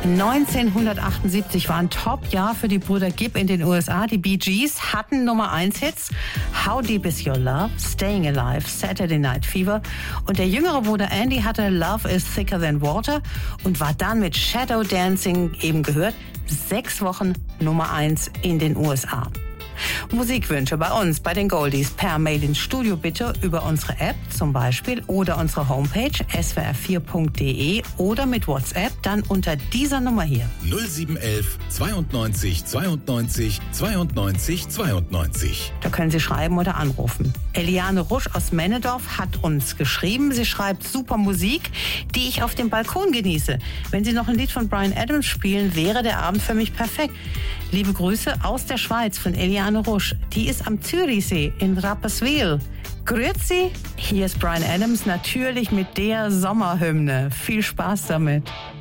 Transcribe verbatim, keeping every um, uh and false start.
neunzehnhundertachtundsiebzig war ein Top-Jahr für die Brüder Gibb in den U S A. Die Bee Gees hatten Nummer eins Hits. How Deep Is Your Love, Staying Alive, Saturday Night Fever. Und der jüngere Bruder Andy hatte Love Is Thicker Than Water und war dann mit Shadow Dancing, eben gehört, sechs Wochen Nummer eins in den U S A. Musikwünsche bei uns, bei den Goldies, per Mail ins Studio bitte über unsere App zum Beispiel oder unsere Homepage s w r vier punkt d e oder mit WhatsApp dann unter dieser Nummer hier. null sieben eins eins zweiundneunzig zweiundneunzig zweiundneunzig zweiundneunzig. Da können Sie schreiben oder anrufen. Eliane Rusch aus Männedorf hat uns geschrieben. Sie schreibt, super Musik, die ich auf dem Balkon genieße. Wenn Sie noch ein Lied von Bryan Adams spielen, wäre der Abend für mich perfekt. Liebe Grüße aus der Schweiz von Eliane Rusch. Die ist am Zürichsee in Rapperswil. Grüezi, hier ist Bryan Adams, natürlich mit der Sommerhymne. Viel Spaß damit.